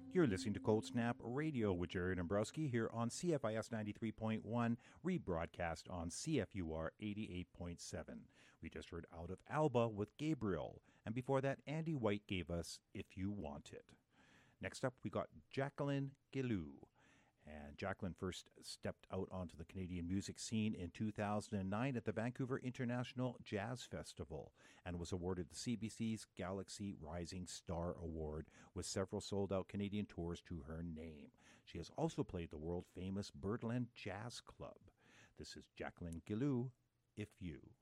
You're listening to Cold Snap Radio with Jerry Dombrowski here on CFIS 93.1, rebroadcast on CFUR 88.7. We just heard Out of Alba with Gabriel, and before that, Andy White gave us If You Want It. Next up, we got Jacqueline Gilloux. And Jacqueline first stepped out onto the Canadian music scene in 2009 at the Vancouver International Jazz Festival and was awarded the CBC's Galaxy Rising Star Award with several sold-out Canadian tours to her name. She has also played the world-famous Birdland Jazz Club. This is Jacqueline Gilloux, If You.